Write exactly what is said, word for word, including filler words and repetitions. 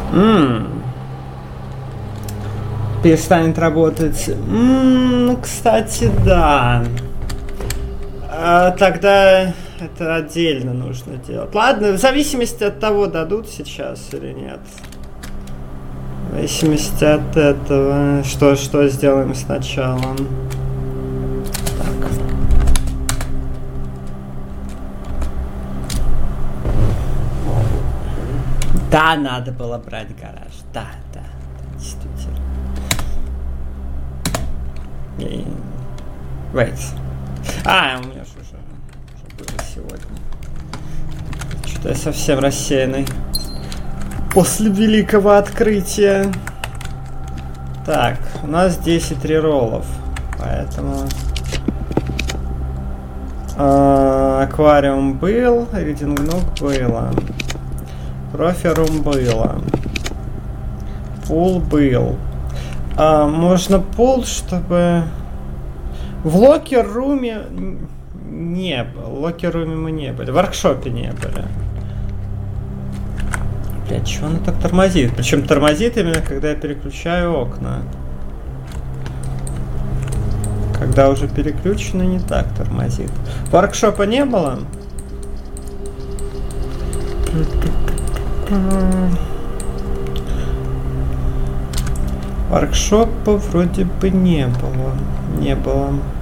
М-м. Перестанет работать. М-м, кстати, да. А, тогда это отдельно нужно делать. Ладно, в зависимости от того, дадут сейчас или нет. В зависимости от этого, что, что сделаем сначала. Так. Да, надо было брать гараж. Да, да, да, действительно. И... Wait. А, у меня же уже, уже было сегодня. Что-то я совсем рассеянный. После великого открытия. Так, у нас десять рероллов. Поэтому... А, аквариум был, ридинг ног было. Профи-рум было. Пул был. А, можно пул, чтобы... В локер-руме не было. В локер-руме мы не были. В воркшопе не были. Блядь, чего она так тормозит? Причем тормозит именно, когда я переключаю окна. Когда уже переключено, не так тормозит. Воркшопа не было? Воркшопа вроде бы не было. Не было.